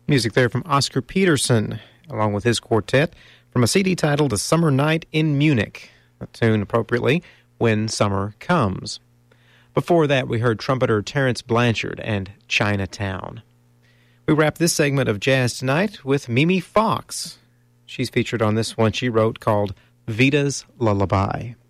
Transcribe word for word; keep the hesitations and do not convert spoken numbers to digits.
Music there from Oscar Peterson, along with his quartet, from a C D titled A Summer Night in Munich, a tune appropriately, When Summer Comes. Before that, we heard trumpeter Terence Blanchard and Chinatown. We wrap this segment of Jazz Tonight with Mimi Fox. She's featured on this one she wrote called Vita's Lullaby.